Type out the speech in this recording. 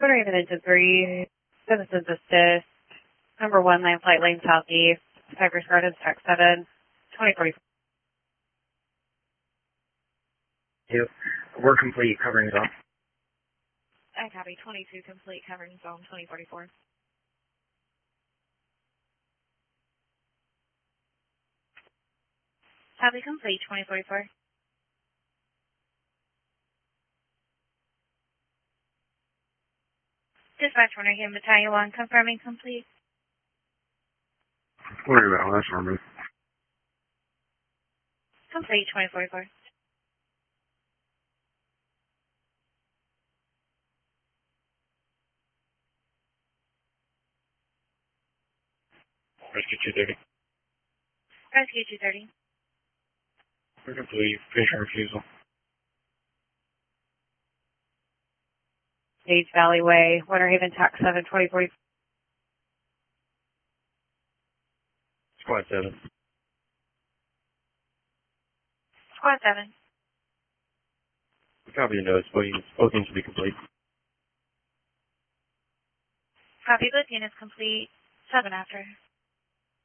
Quarter even into 3. Citizens assist. Number 1 lane, flight lane southeast. Cypress Gardens, track 7. 2044. We're complete, covering zone. I copy. 22 complete, covering zone 2044. Copy complete, 2044. Dispatch runner here, Battalion 1, confirming complete. Worry about it, that's Army. Complete, 2044. Rescue 230. Rescue 230. We're complete, patient refusal. Sage Valley Way, Winter Haven, tax 7, 2040. Squad 7. Squad 7. Copy the notes, both needs to be complete. Copy, both units complete. 7 after.